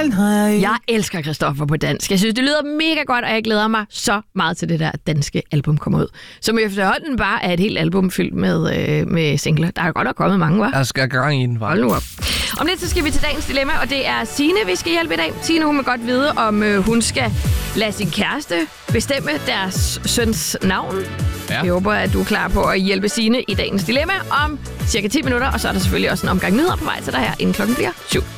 Jeg elsker Christoffer på dansk. Jeg synes, det lyder mega godt, og jeg glæder mig så meget til det der danske album kommer ud. Som efterhånden bare er et helt album fyldt med singler. Der er godt nok kommet mange, hva'? Jeg skal gang i den, Hold nu op. Om lidt, så skal vi til dagens dilemma, og det er Signe, vi skal hjælpe i dag. Signe, hun vil godt vide, om hun skal lade sin kæreste bestemme deres søns navn. Ja. Jeg håber, at du er klar på at hjælpe Signe i dagens dilemma om cirka 10 minutter, og så er der selvfølgelig også en omgang nyheder på vej til dig her, inden klokken bliver 7.